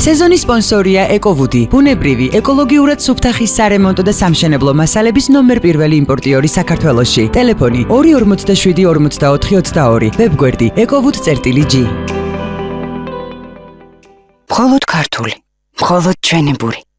სეზონის სპონსორია ეკოვუდი, ბუნებრივი, ეკოლოგიურად სუფთახის სარემონტო და სამშენებლო მასალების ნომერ პირველი იმპორტიორი საქართველოში. ტელეფონი 247 44 22, ვებგვერდი ekovud.g. მხოლოდ ქართული, მხოლოდ ჩვენებური.